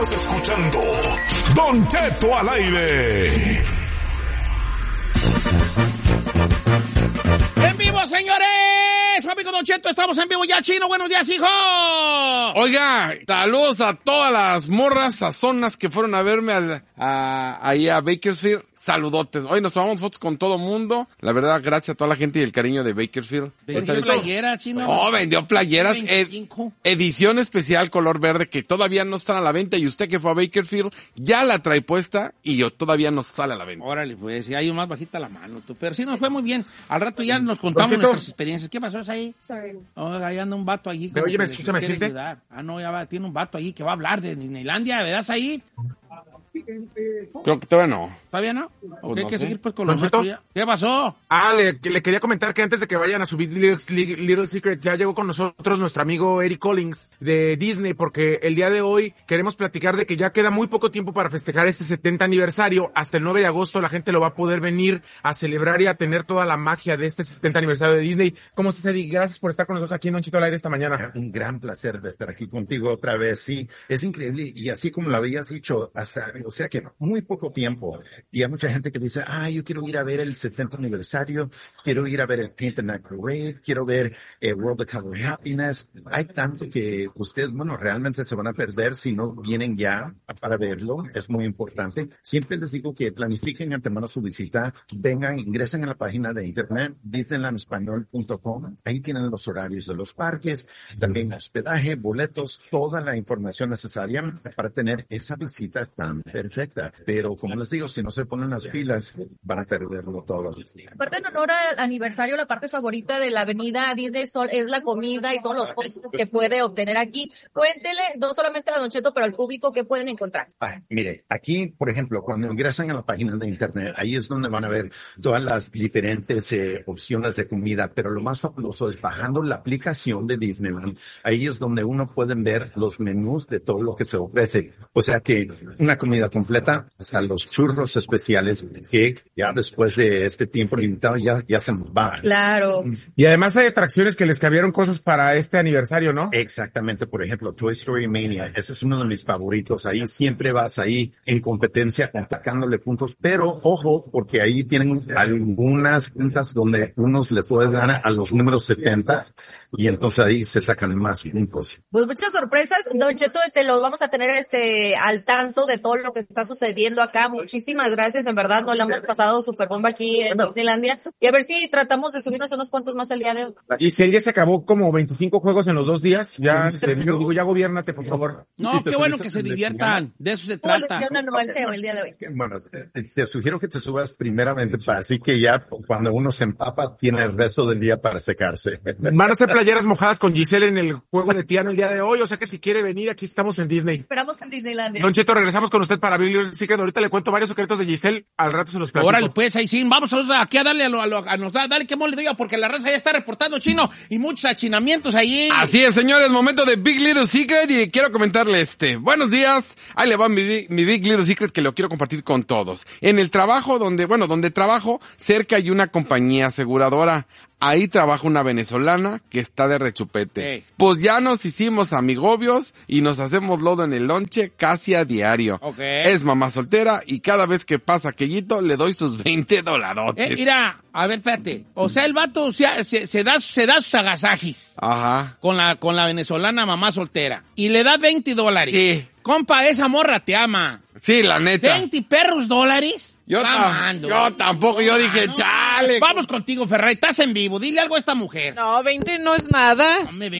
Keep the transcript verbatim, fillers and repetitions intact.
Estás escuchando Don Cheto al aire. ¡En vivo, señores! Su amigo Don Cheto, estamos en vivo ya, Chino. Buenos días, hijo. Oiga, saludos a todas las morras sazonas que fueron a verme a, a, ahí a Bakersfield. Saludotes. Hoy nos tomamos fotos con todo mundo. La verdad, gracias a toda la gente y el cariño de Bakersfield. ¿Vendió playera, Chino? Oh, vendió playeras. Ed, edición especial color verde que todavía no están a la venta y usted que fue a Bakersfield ya la trae puesta y yo todavía no sale a la venta. Órale, pues, si hay más bajita la mano, tú. Pero sí nos fue muy bien. Al rato ya nos contamos nuestras experiencias. ¿Qué pasó ahí? Sorry. Oh, ahí anda un vato allí. Pero oye, ¿me escucha, me siente? Ah, no, ya va, tiene un vato allí que va a hablar de Disneylandia, ¿verdad, Said? Creo que todavía no. ¿Todavía no? Pues Ok, no hay que sé. seguir pues con los ¿Don Cheto? nuestros ya. ¿Qué pasó? Ah, le, le quería comentar que antes de que vayan a subir Little, Little Secret, ya llegó con nosotros nuestro amigo Eric Collins de Disney, porque el día de hoy queremos platicar de que ya queda muy poco tiempo para festejar este setenta aniversario. Hasta el nueve de agosto la gente lo va a poder venir a celebrar y a tener toda la magia de este setenta aniversario de Disney. ¿Cómo estás, Eddie? Gracias por estar con nosotros aquí en Don Cheto al aire esta mañana. Un gran placer de estar aquí contigo otra vez. Sí, es increíble. Y así como lo habías dicho, hasta, o sea que muy poco tiempo. Y hay mucha gente que dice, ah, yo quiero ir a ver el setenta aniversario, quiero ir a ver el Paint the Night Parade, quiero ver el World of Color Happiness. Hay tanto que ustedes, bueno, realmente se van a perder si no vienen ya para verlo. Es muy importante. Siempre les digo que planifiquen antemano su visita, vengan, ingresen a la página de internet, disneyland español punto com. Ahí tienen los horarios de los parques, también hospedaje, boletos, toda la información necesaria para tener esa visita tan perfecta. Pero como les digo, si no se ponen las pilas, van a perderlo todo. Aparte, en honor al aniversario, la parte favorita de la avenida Disney Sol es la comida y todos los postres que puede obtener aquí. Cuéntele, no solamente a Don Cheto, pero al público, ¿qué pueden encontrar? Ah, mire, aquí, por ejemplo, cuando ingresan a la página de internet, ahí es donde van a ver todas las diferentes eh, opciones de comida, pero lo más fabuloso es bajando la aplicación de Disneyland. Ahí es donde uno puede ver los menús de todo lo que se ofrece. O sea que una comida completa, hasta los churros especiales que ya después de este tiempo limitado ya, ya se nos van. Claro. Y además hay atracciones que les cambiaron cosas para este aniversario, ¿no? Exactamente, por ejemplo, Toy Story Mania, ese es uno de mis favoritos. Ahí siempre vas ahí en competencia, atacándole puntos, pero ojo, porque ahí tienen algunas puntas donde unos le pueden dar a los números setenta y entonces ahí se sacan más puntos. Pues muchas sorpresas, Don Cheto, este, los vamos a tener este al tanto de todo lo que está sucediendo acá. Muchísimas gracias, en verdad, nos la hemos pasado super bomba aquí en Disneylandia. Y a ver si tratamos de subirnos unos cuantos más el día de hoy. Y si el día se acabó como veinticinco juegos en los dos días, ya, este, digo, digo, ya gobiérnate, por favor. No, qué bueno que se diviertan. De eso se ¿Cómo les trata. dio un anualceo el día de hoy? Bueno, te, te sugiero que te subas primeramente para así que ya cuando uno se empapa tiene el resto del día para secarse. Van a hacer playeras mojadas con Giselle en el juego de Tiana el día de hoy, o sea que si quiere venir, aquí estamos en Disney. Esperamos en Disneylandia. Don Cheto, regresamos con usted para Little Secret. Ahorita le cuento varios secretos de Giselle, al rato se los platico. Órale, pues, ahí sí, vamos a, aquí a darle a lo, a lo, a nos da, dale que mole diga, porque la raza ya está reportando, Chino, y muchos achinamientos ahí. Así es, señores, momento de Big Little Secret y quiero comentarle este. Buenos días, ahí le va mi, mi Big Little Secret que lo quiero compartir con todos. En el trabajo donde, bueno, donde trabajo, cerca hay una compañía aseguradora. Ahí trabaja una venezolana que está de rechupete. Hey. Pues ya nos hicimos amigobios y nos hacemos lodo en el lonche casi a diario. Okay. Es mamá soltera y cada vez que pasa aquellito le doy sus veinte dolarotes. Eh, mira, a ver, espérate. O sea, el vato o sea, se, se da, se da sus agasajis Ajá. con la, con la venezolana mamá soltera. Y le da veinte dólares. Sí. Compa, esa morra te ama. Sí, la neta. veinte perros dólares. Yo, Está tam- amando. yo tampoco, yo dije, no. chale. Vamos contigo, Ferrari, estás en vivo, dile algo a esta mujer. No, veinte no es nada. Hombre,